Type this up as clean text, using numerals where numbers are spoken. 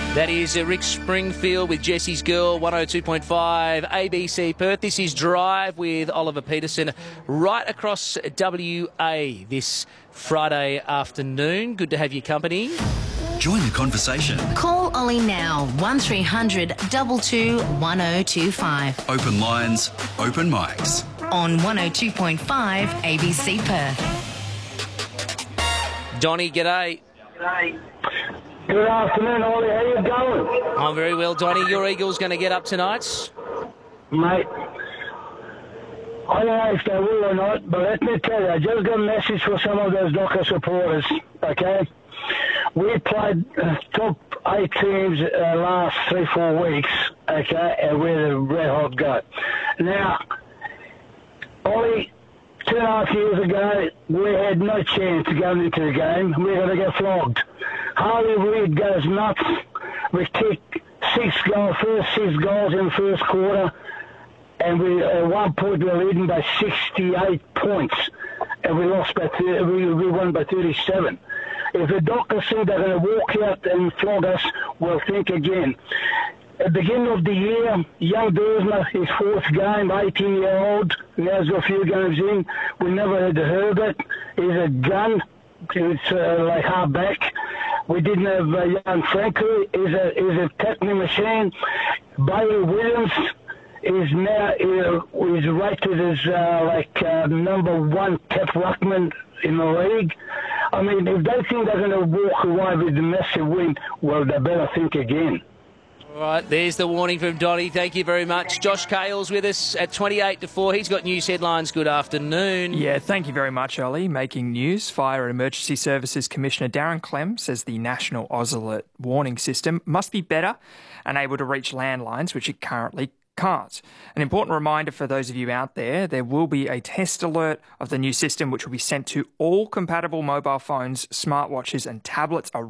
That is Rick Springfield with Jesse's Girl, 102.5 ABC Perth. This is Drive with Oliver Peterson right across WA this Friday afternoon. Good to have your company. Join the conversation. Call Ollie now, 1300 22 1025. Open lines, open mics. On 102.5 ABC Perth. Donnie, g'day. Good afternoon, Ollie. How you going? I'm very well, Donnie. Your Eagles going to get up tonight? Mate, I don't know if they will or not, but let me tell you, I just got a message for some of those Docker supporters, okay? We played top 8 teams last 3-4 weeks, okay, and we're the red hot go. Now, Ollie, 2.5 years ago, we had no chance going into the game. We were going to get flogged. Harley Reid goes nuts. We kicked first 6 goals in the first quarter, and we at one point we were leading by 68 points, and we lost by we won by 37. If the Dockers think they're going to walk out and flog us, we'll think again. At the beginning of the year, young Dersma, his 4th game, 18-year-old, now he's got a few games in. We never had heard it. He's a gun. It's like half back. We didn't have young Franco. He's a tackling machine. Bailey Williams is now is rated as number 1 cap ruckman in the league. I mean, if they think they're going to walk away with a massive win, well, they better think again. All right, there's the warning from Donnie. Thank you very much. Josh Cale's with us at 28 to 4. He's got news headlines. Good afternoon. Yeah, thank you very much, Ollie. Making news, Fire and Emergency Services Commissioner Darren Clem says the National Oz Alert warning system must be better and able to reach landlines, which it currently can't. An important reminder for those of you out there, there will be a test alert of the new system which will be sent to all compatible mobile phones, smartwatches and tablets